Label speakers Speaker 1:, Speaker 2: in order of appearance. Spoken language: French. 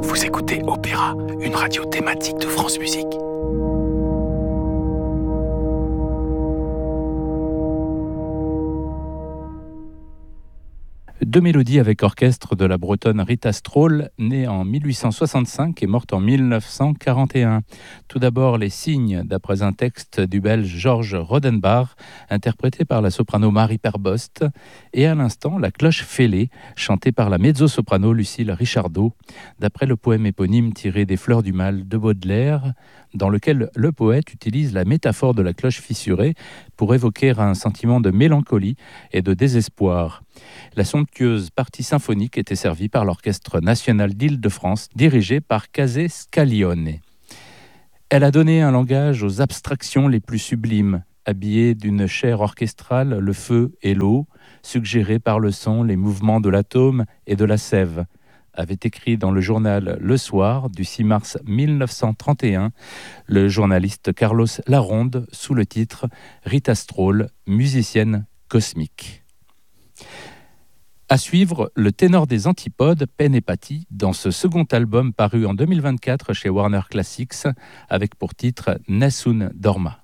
Speaker 1: Vous écoutez Opéra, une radio thématique de France Musique. Deux mélodies avec orchestre de la bretonne Rita Stroll, née en 1865 et morte en 1941. Tout d'abord, les signes, d'après un texte du belge Georges Rodenbach, interprété par la soprano Marie Perbost, et à l'instant, la cloche fêlée, chantée par la mezzo-soprano Lucille Richardot, d'après le poème éponyme tiré des Fleurs du Mal de Baudelaire, dans lequel le poète utilise la métaphore de la cloche fissurée pour évoquer un sentiment de mélancolie et de désespoir. La somptueuse partie symphonique était servie par l'Orchestre national d'Île-de-France, dirigé par Casé Scaglione. Elle a donné un langage aux abstractions les plus sublimes, habillée d'une chair orchestrale, le feu et l'eau, suggérés par le son, les mouvements de l'atome et de la sève, avait écrit dans le journal Le Soir du 6 mars 1931 le journaliste Carlos Laronde sous le titre « Rita Stroll, musicienne cosmique ». À suivre, le ténor des Antipodes, Pen et Patti, dans ce second album paru en 2024 chez Warner Classics, avec pour titre Nessun Dorma.